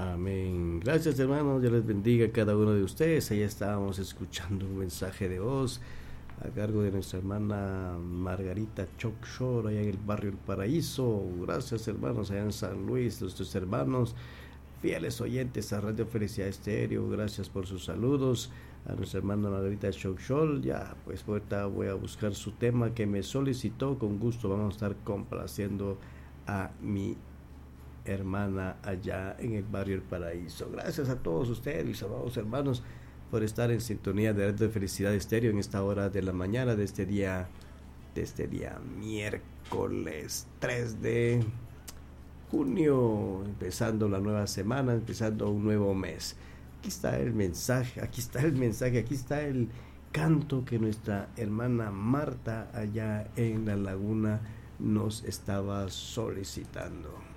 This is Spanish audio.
Amén. Gracias, hermanos. Dios les bendiga a cada uno de ustedes. Allá estábamos escuchando un mensaje de voz a cargo de nuestra hermana Margarita Chockshore, allá en el barrio El Paraíso. Gracias, hermanos, allá en San Luis, nuestros hermanos fieles oyentes a Radio Felicidad Estéreo. Gracias por sus saludos a nuestra hermana Margarita Chockshore. Ya, pues ahorita voy a buscar su tema que me solicitó. Con gusto vamos a estar complaciendo a mi hermana allá en el barrio El Paraíso. Gracias a todos ustedes, mis amados hermanos, por estar en sintonía de Radio Felicidad Estéreo en esta hora de la mañana de este día miércoles 3 de junio, empezando la nueva semana, empezando un nuevo mes. Aquí está el mensaje, aquí está el canto que nuestra hermana Marta allá en la laguna nos estaba solicitando.